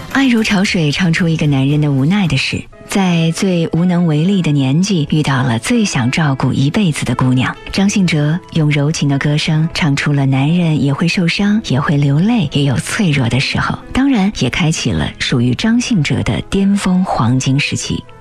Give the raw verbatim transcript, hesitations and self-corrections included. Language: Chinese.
爱如潮水唱出一个男人的无奈的事，在最无能为力的年纪遇到了最想照顾一辈子的姑娘。张信哲用柔情的歌声唱出了男人也会受伤，也会流泪，也有脆弱的时候，当然也开启了属于张信哲的巅峰黄金时期。